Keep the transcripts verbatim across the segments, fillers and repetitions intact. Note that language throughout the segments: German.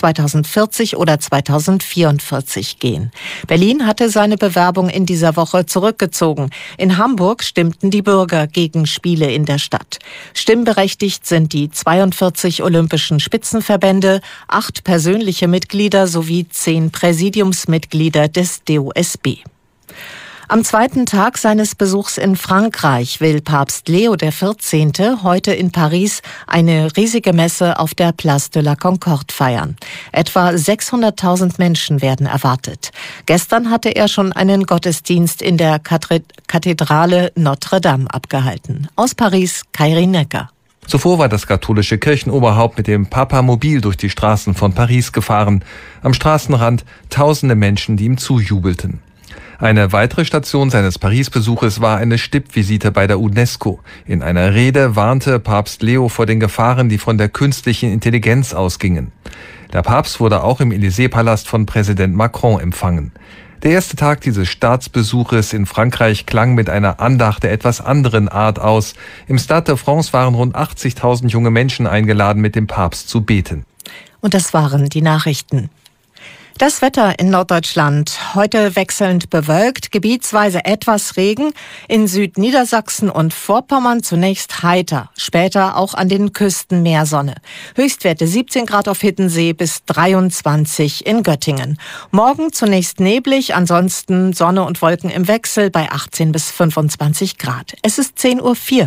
zweitausendvierzig oder zweitausendvierundvierzig gehen. Berlin hatte seine Bewerbung in dieser Woche zurückgezogen. In Hamburg stimmten die Bürger gegen Spiele in der Stadt. Stimmberechtigt sind die zweiundvierzig olympischen Spitzenverbände, acht persönliche Mitglieder sowie zehn Präsidiumsmitglieder des D O S B. Am zweiten Tag seines Besuchs in Frankreich will Papst Leo der Vierzehnte heute in Paris eine riesige Messe auf der Place de la Concorde feiern. Etwa sechshunderttausend Menschen werden erwartet. Gestern hatte er schon einen Gottesdienst in der Kathedrale Notre Dame abgehalten. Aus Paris, Kairi Necker. Zuvor war das katholische Kirchenoberhaupt mit dem Papamobil durch die Straßen von Paris gefahren. Am Straßenrand tausende Menschen, die ihm zujubelten. Eine weitere Station seines Paris-Besuches war eine Stippvisite bei der UNESCO. In einer Rede warnte Papst Leo vor den Gefahren, die von der künstlichen Intelligenz ausgingen. Der Papst wurde auch im Élysée-Palast von Präsident Macron empfangen. Der erste Tag dieses Staatsbesuches in Frankreich klang mit einer Andacht der etwas anderen Art aus. Im Stade de France waren rund achtzigtausend junge Menschen eingeladen, mit dem Papst zu beten. Und das waren die Nachrichten. Das Wetter in Norddeutschland. Heute wechselnd bewölkt, gebietsweise etwas Regen. In Südniedersachsen und Vorpommern zunächst heiter. Später auch an den Küsten mehr Sonne. Höchstwerte siebzehn Grad auf Hiddensee bis dreiundzwanzig in Göttingen. Morgen zunächst neblig, ansonsten Sonne und Wolken im Wechsel bei achtzehn bis fünfundzwanzig Grad. Es ist zehn Uhr vier.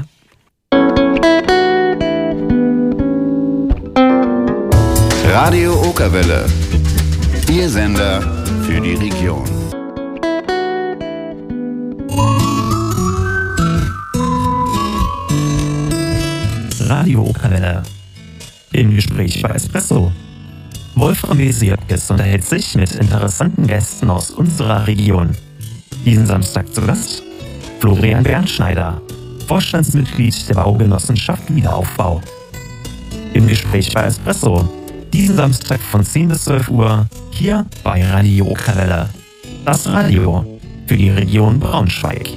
Radio Okerwelle. Ihr Sender für die Region. Radio Okerwelle. Im Gespräch bei Espresso. Wolfram W. Siepkes unterhält sich mit interessanten Gästen aus unserer Region. Diesen Samstag zu Gast Florian Bernschneider, Vorstandsmitglied der Baugenossenschaft Wiederaufbau. Im Gespräch bei Espresso. Diesen Samstag von zehn bis zwölf Uhr hier bei Radio Okerwelle. Das Radio für die Region Braunschweig.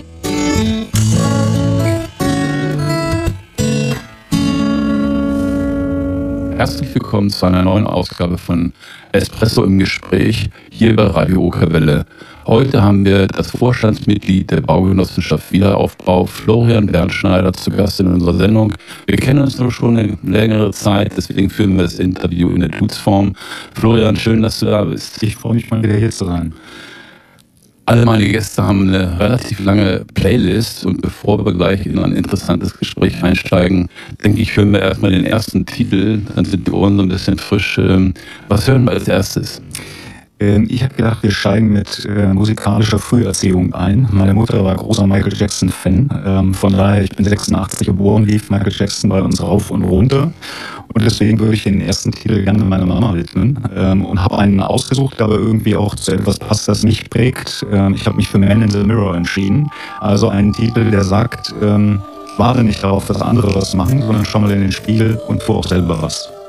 Herzlich willkommen zu einer neuen Ausgabe von Espresso im Gespräch hier bei Radio Okerwelle. Heute haben wir das Vorstandsmitglied der Baugenossenschaft Wiederaufbau, Florian Bernschneider, zu Gast in unserer Sendung. Wir kennen uns nur schon eine längere Zeit, deswegen führen wir das Interview in der Duzform. Florian, schön, dass du da bist. Ich freue mich mal wieder hier zu sein. Alle meine Gäste haben eine relativ lange Playlist und bevor wir gleich in ein interessantes Gespräch einsteigen, denke ich, hören wir erstmal den ersten Titel, dann sind die Ohren so ein bisschen frisch. Was hören wir als erstes? Ich habe gedacht, wir steigen mit äh, musikalischer Früherziehung ein. Meine Mutter war großer Michael Jackson-Fan. Ähm, von daher, ich bin sechsundachtzig geboren, lief Michael Jackson bei uns rauf und runter. Und deswegen würde ich den ersten Titel gerne meiner Mama widmen. Ähm, und habe einen ausgesucht, der aber irgendwie auch zu etwas passt, das mich prägt. Ähm, ich habe mich für Man in the Mirror entschieden. Also einen Titel, der sagt, ähm, warte nicht darauf, dass andere was machen, sondern schau mal in den Spiegel und tu auch selber was.